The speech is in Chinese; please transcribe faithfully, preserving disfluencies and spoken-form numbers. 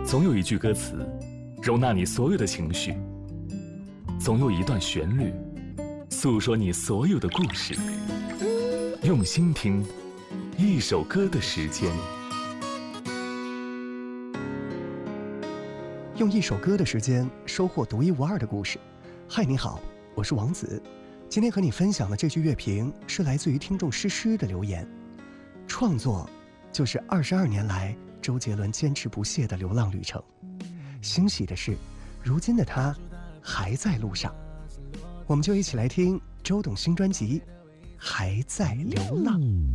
总有一句歌词容纳你所有的情绪，总有一段旋律诉说你所有的故事。用心听一首歌的时间， 用一首歌的时间收获独一无二的故事。嗨，你好，我是王子。今天和你分享的这句乐评是来自于听众诗诗的留言。创作就是二十二年来周杰伦坚持不懈的流浪旅程。欣喜的是，如今的他还在路上。我们就一起来听周董新专辑《还在流浪》。